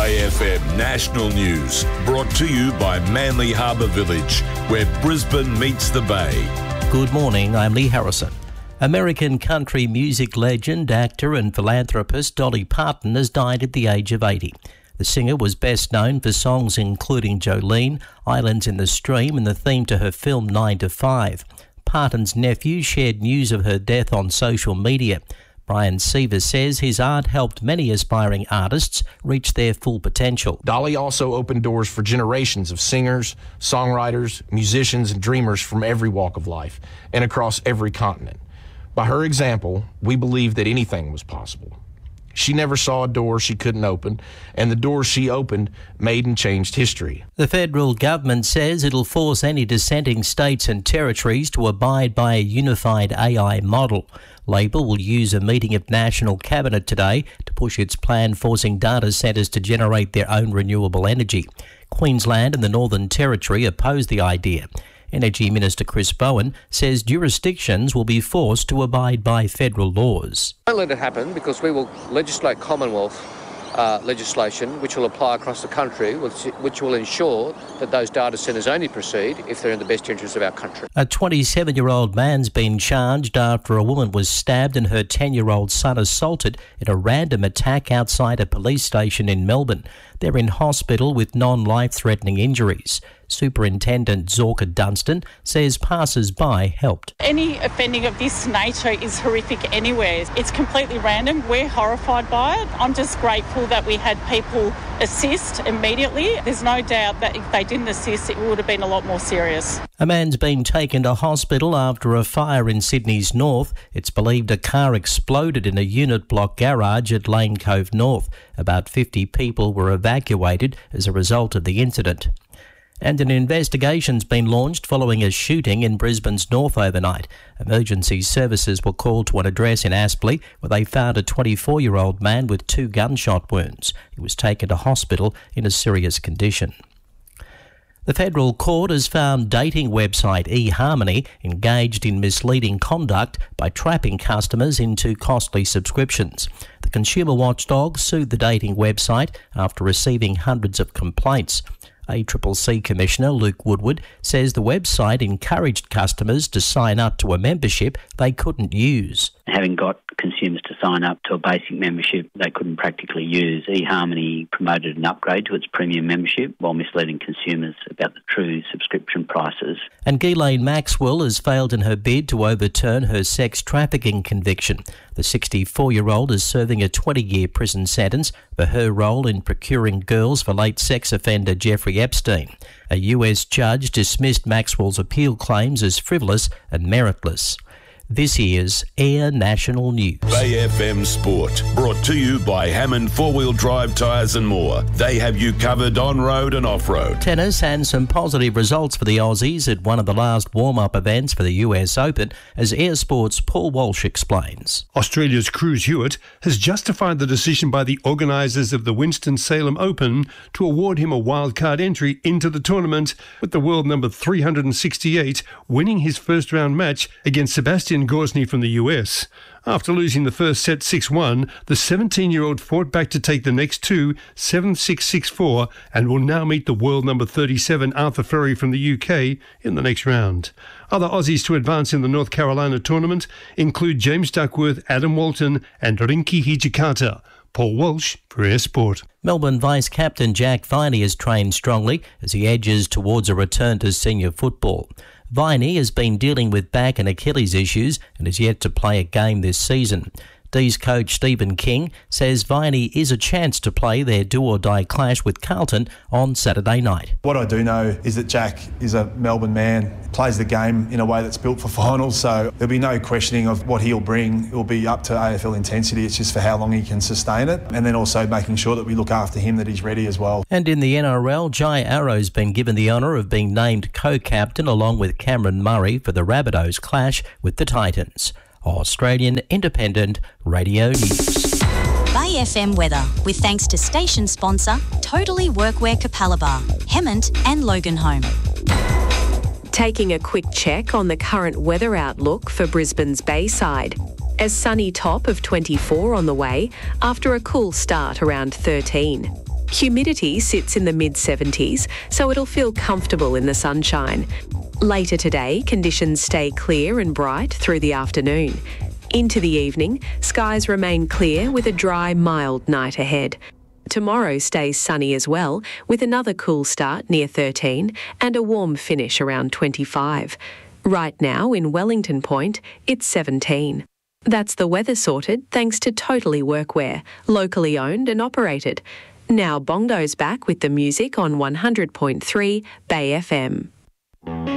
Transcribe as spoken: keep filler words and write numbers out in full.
Bay F M National News, brought to you by Manly Harbour Village, where Brisbane meets the Bay. Good morning, I'm Lee Harrison. American country music legend, actor and philanthropist Dolly Parton has died at the age of eighty. The singer was best known for songs including Jolene, Islands in the Stream and the theme to her film nine to five. Parton's nephew shared news of her death on social media. Brian Seaver says his art helped many aspiring artists reach their full potential. Dolly also opened doors for generations of singers, songwriters, musicians, and dreamers from every walk of life and across every continent. By her example, we believed that anything was possible. She never saw a door she couldn't open, and the doors she opened made and changed history. The federal government says it'll force any dissenting states and territories to abide by a unified A I model. Labor will use a meeting of National Cabinet today to push its plan forcing data centres to generate their own renewable energy. Queensland and the Northern Territory oppose the idea. Energy Minister Chris Bowen says jurisdictions will be forced to abide by federal laws. Don't let it happen, because we will legislate Commonwealth uh, legislation which will apply across the country, which, which will ensure that those data centres only proceed if they're in the best interests of our country. A twenty-seven-year-old man's been charged after a woman was stabbed and her ten-year-old son assaulted in a random attack outside a police station in Melbourne. They're in hospital with non-life-threatening injuries. Superintendent Zorka Dunstan says passers-by helped. Any offending of this nature is horrific anywhere. It's completely random. We're horrified by it. I'm just grateful that we had people assist immediately. There's no doubt that if they didn't assist, it would have been a lot more serious. A man's been taken to hospital after a fire in Sydney's north. It's believed a car exploded in a unit block garage at Lane Cove North. About fifty people were evacuated as a result of the incident. And an investigation's been launched following a shooting in Brisbane's north overnight. Emergency services were called to an address in Aspley where they found a twenty-four-year-old man with two gunshot wounds. He was taken to hospital in a serious condition. The federal court has found dating website eHarmony engaged in misleading conduct by trapping customers into costly subscriptions. The consumer watchdog sued the dating website after receiving hundreds of complaints. A C C C Commissioner Luke Woodward says the website encouraged customers to sign up to a membership they couldn't use. Having got consumers to sign up to a basic membership they couldn't practically use, eHarmony promoted an upgrade to its premium membership while misleading consumers about the true subscription prices. And Ghislaine Maxwell has failed in her bid to overturn her sex trafficking conviction. The sixty-four-year-old is serving a twenty-year prison sentence for her role in procuring girls for late sex offender Jeffrey Epstein. A U S judge dismissed Maxwell's appeal claims as frivolous and meritless. This is Air National News. Bay F M Sport, brought to you by Hammond four-wheel drive tyres and more. They have you covered on-road and off-road. Tennis and some positive results for the Aussies at one of the last warm-up events for the U S Open, as Air Sport's Paul Walsh explains. Australia's Cruz Hewitt has justified the decision by the organisers of the Winston-Salem Open to award him a wildcard entry into the tournament, with the world number three hundred sixty-eight winning his first-round match against Sebastian Gosney from the U S. After losing the first set six one, the seventeen-year-old fought back to take the next two, seven six, six four, and will now meet the world number thirty-seven Arthur Ferry from the U K in the next round. Other Aussies to advance in the North Carolina tournament include James Duckworth, Adam Walton and Rinky Hijikata. Paul Walsh for Air Sport. Melbourne Vice-Captain Jack Viney has trained strongly as he edges towards a return to senior football. Viney has been dealing with back and Achilles issues and is yet to play a game this season. D's coach Stephen King says Viney is a chance to play their do-or-die clash with Carlton on Saturday night. What I do know is that Jack is a Melbourne man, plays the game in a way that's built for finals, so there'll be no questioning of what he'll bring. It will be up to A F L intensity. It's just for how long he can sustain it, and then also making sure that we look after him, that he's ready as well. And in the N R L, Jai Arrow's been given the honour of being named co-captain along with Cameron Murray for the Rabbitohs clash with the Titans. Australian Independent Radio News. Bay F M weather, with thanks to station sponsor Totally Workwear Capalaba, Hemmant and Loganholme. Taking a quick check on the current weather outlook for Brisbane's Bayside. A sunny top of twenty-four on the way after a cool start around thirteen. Humidity sits in the mid seventies, so it'll feel comfortable in the sunshine. Later today, conditions stay clear and bright through the afternoon. Into the evening, skies remain clear with a dry, mild night ahead. Tomorrow stays sunny as well, with another cool start near thirteen and a warm finish around twenty-five. Right now in Wellington Point, it's seventeen. That's the weather sorted thanks to Totally Workwear, locally owned and operated. Now Bongo's back with the music on one hundred point three Bay F M.